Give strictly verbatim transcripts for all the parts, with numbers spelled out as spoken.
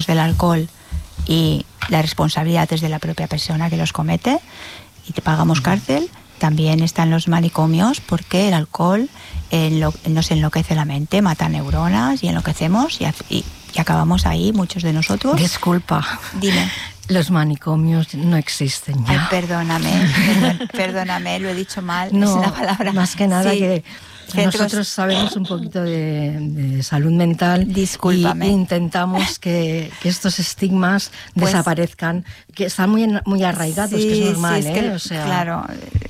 del alcohol y la responsabilidad es de la propia persona que los comete y te pagamos cárcel. También están los manicomios porque el alcohol enlo- nos enloquece la mente, mata neuronas y enloquecemos y, y, y acabamos ahí muchos de nosotros. Disculpa. Dime. Los manicomios no existen ya. Ay, perdóname, perdón, perdóname, lo he dicho mal, no, es una palabra. Más que nada sí. que Centros... nosotros sabemos un poquito de, de salud mental. Discúlpame. Y intentamos que, que estos estigmas pues, desaparezcan, que están muy, muy arraigados, sí, que es normal, sí, es ¿eh? que, o sea... Claro,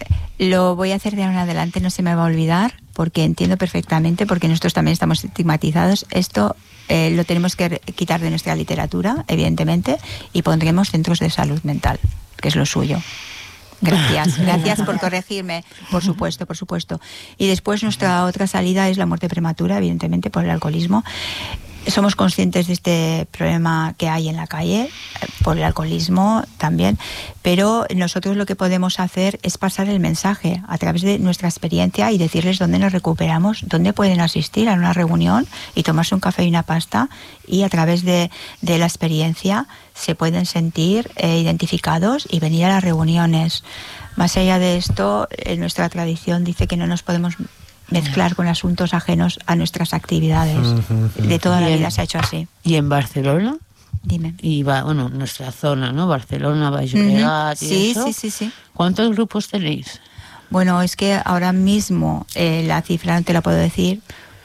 lo voy a hacer de ahora en adelante, no se me va a olvidar, porque entiendo perfectamente, porque nosotros también estamos estigmatizados. Esto eh, lo tenemos que quitar de nuestra literatura, evidentemente, y pondremos centros de salud mental, que es lo suyo. Gracias, gracias por corregirme, por supuesto, por supuesto. Y después nuestra otra salida es la muerte prematura, evidentemente, por el alcoholismo. Somos conscientes de este problema que hay en la calle, por el alcoholismo también, pero nosotros lo que podemos hacer es pasar el mensaje a través de nuestra experiencia y decirles dónde nos recuperamos, dónde pueden asistir a una reunión y tomarse un café y una pasta, y a través de, de la experiencia se pueden sentir eh, identificados y venir a las reuniones. Más allá de esto, en nuestra tradición dice que no nos podemos mezclar con asuntos ajenos a nuestras actividades. Uh-huh. De toda la vida en, se ha hecho así. ¿Y en Barcelona? Dime. Y va, bueno, nuestra zona, ¿no? Barcelona, Baix Llobregat, uh-huh. y sí, eso. Sí, sí, sí. ¿Cuántos grupos tenéis? Bueno, es que ahora mismo eh, la cifra no te la puedo decir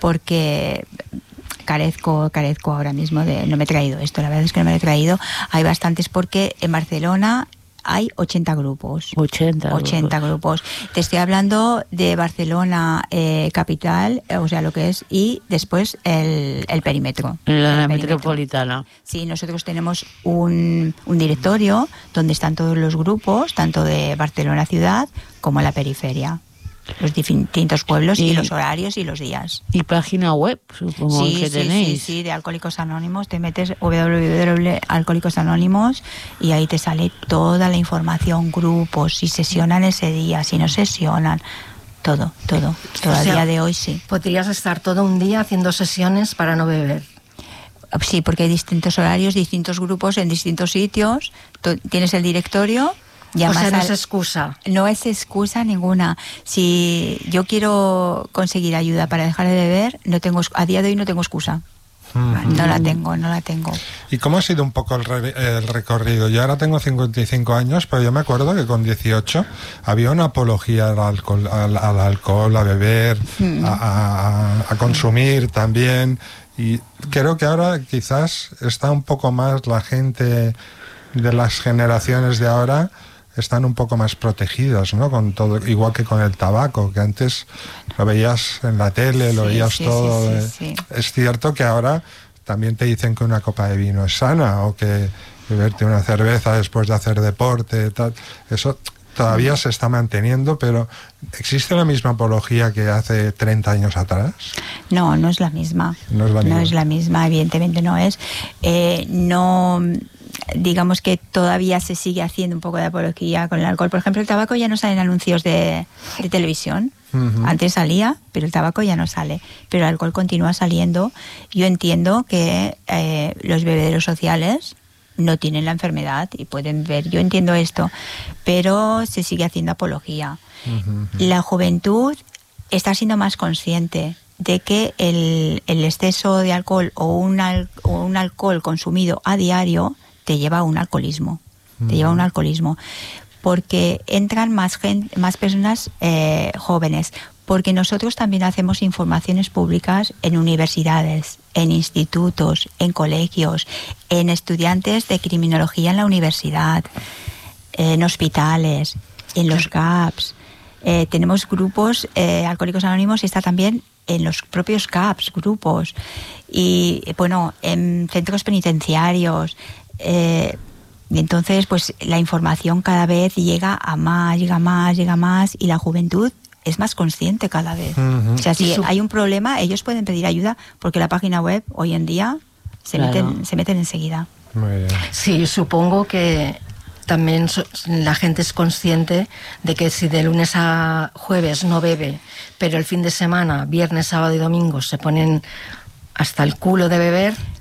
porque carezco, carezco ahora mismo de... No me he traído esto, la verdad es que no me lo he traído. Hay bastantes porque en Barcelona hay ochenta grupos. ochenta, ochenta grupos. grupos. Te estoy hablando de Barcelona eh, capital, o sea, lo que es, y después el, el perímetro. La, el la perímetro. metropolitana. Sí, nosotros tenemos un, un directorio donde están todos los grupos, tanto de Barcelona ciudad como la periferia. Los distintos pueblos y, y los horarios y los días. ¿Y página web, supongo sí, que sí, tenéis? Sí, sí, de Alcohólicos Anónimos. Te metes doble u doble u doble punto alcohólicos anónimos y ahí te sale toda la información, grupos, si sesionan ese día, si no sesionan, todo, todo. Todo a día de hoy sí. Podrías estar todo un día haciendo sesiones para no beber. Sí, porque hay distintos horarios, distintos grupos en distintos sitios. Tú tienes el directorio. O sea, no es excusa. No es excusa ninguna. Si yo quiero conseguir ayuda para dejar de beber, no tengo, a día de hoy no tengo excusa. Mm. No la tengo, no la tengo. ¿Y cómo ha sido un poco el, re, el recorrido? Yo ahora tengo cincuenta y cinco años, pero yo me acuerdo que con dieciocho había una apología al alcohol, al, al alcohol, a beber, mm. a, a, a consumir también. Y creo que ahora quizás está un poco más la gente de las generaciones de ahora están un poco más protegidas, ¿no? Con todo, igual que con el tabaco, que antes lo veías en la tele, lo sí, veías sí, todo. Sí, sí, sí. Es cierto que ahora también te dicen que una copa de vino es sana o que beberte una cerveza después de hacer deporte, tal. Eso todavía se está manteniendo, pero ¿existe la misma apología que hace treinta años atrás? No, no es la misma. No es la misma. No es la misma, evidentemente no es. Eh, no... Digamos que todavía se sigue haciendo un poco de apología con el alcohol. Por ejemplo, el tabaco ya no sale en anuncios de, de televisión. Uh-huh. Antes salía, pero el tabaco ya no sale. Pero el alcohol continúa saliendo. Yo entiendo que eh, los bebederos sociales no tienen la enfermedad y pueden ver. Yo entiendo esto, pero se sigue haciendo apología. Uh-huh. La juventud está siendo más consciente de que el, el exceso de alcohol o un, al, o un alcohol consumido a diario te lleva a un alcoholismo, mm. te lleva a un alcoholismo, porque entran más gente, más personas eh, jóvenes, porque nosotros también hacemos informaciones públicas en universidades, en institutos, en colegios, en estudiantes de criminología en la universidad, en hospitales, en los C A Ps. Eh, tenemos grupos, eh, Alcohólicos Anónimos está también en los propios C A Ps, grupos, y bueno, en centros penitenciarios. Eh, y entonces pues la información cada vez llega a más, llega más, llega más, y la juventud es más consciente cada vez. Uh-huh. O sea, si hay un problema, ellos pueden pedir ayuda porque la página web hoy en día se, claro. meten, se meten enseguida. Muy bien. Sí, supongo que también la gente es consciente de que si de lunes a jueves no bebe, pero el fin de semana, viernes, sábado y domingo, se ponen hasta el culo de beber,